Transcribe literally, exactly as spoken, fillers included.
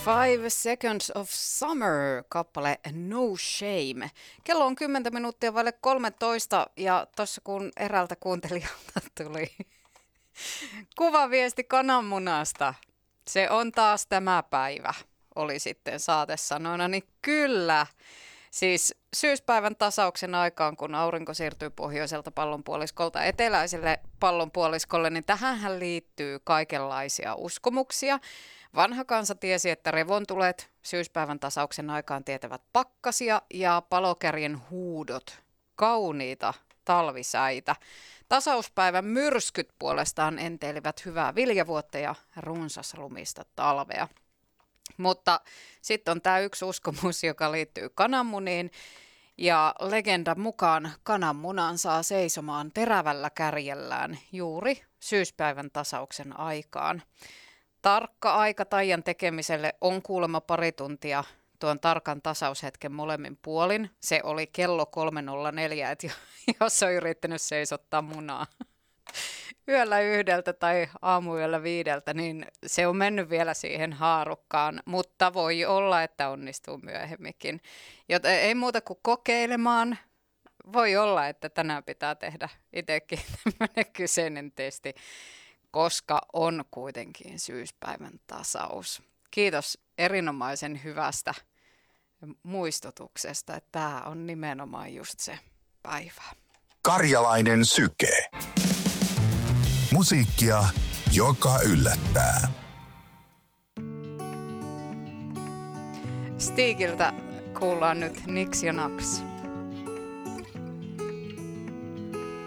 Five Seconds of Summer, kappale No Shame. Kello on kymmentä minuuttia vaille kolmetoista ja tuossa kun eräältä kuuntelijalta tuli kuvaviesti kananmunasta. Se on taas tämä päivä, oli sitten saatesanoina, niin kyllä. Siis syyspäivän tasauksen aikaan, kun aurinko siirtyy pohjoiselta pallonpuoliskolta eteläiselle pallonpuoliskolle, niin tähänhän liittyy kaikenlaisia uskomuksia. Vanha kansa tiesi, että revontulet syyspäivän tasauksen aikaan tietävät pakkasia ja palokärjen huudot, kauniita talvisäitä. Tasauspäivän myrskyt puolestaan enteilivät hyvää viljavuotta ja runsaslumista talvea. Mutta sitten on tämä yksi uskomus, joka liittyy kananmuniin, ja legendan mukaan kananmunan saa seisomaan terävällä kärjellään juuri syyspäivän tasauksen aikaan. Tarkka aika taian tekemiselle on kuulemma pari tuntia tuon tarkan tasaushetken molemmin puolin. Se oli kello kolme nolla neljä, että jos on yrittänyt seisottaa munaa yöllä yhdeltä tai aamuyöllä viideltä, niin se on mennyt vielä siihen haarukkaan, mutta voi olla, että onnistuu myöhemminkin. Joten ei muuta kuin kokeilemaan. Voi olla, että tänään pitää tehdä itsekin tämmöinen kyseinen testi, koska on kuitenkin syyspäivän tasaus. Kiitos erinomaisen hyvästä muistutuksesta, että tämä on nimenomaan just se päivä. Karjalainen syke. Musiikkia, joka yllättää. Stigiltä kuullaan nyt Nix ja Nax.